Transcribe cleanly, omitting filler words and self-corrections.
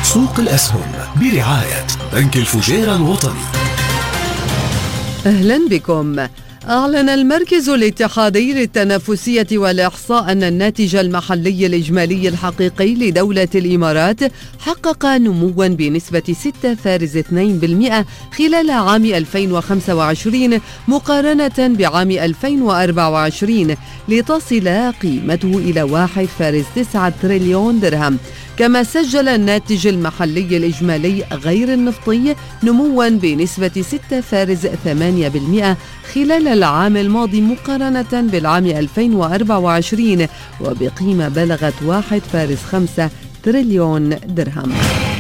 سوق الأسهم برعاية بنك الفجيرة الوطني. أهلا بكم. أعلن المركز الاتحادي للتنافسية والإحصاء أن الناتج المحلي الإجمالي الحقيقي لدولة الإمارات حقق نمواً بنسبة 6.2% خلال عام 2025 مقارنة بعام 2024 لتصل قيمته إلى 1.9 تريليون درهم. كما سجل الناتج المحلي الإجمالي غير النفطي نمواً بنسبة 6.8% خلال العام الماضي مقارنة بالعام 2024 وبقيمة بلغت 1.5 تريليون درهم.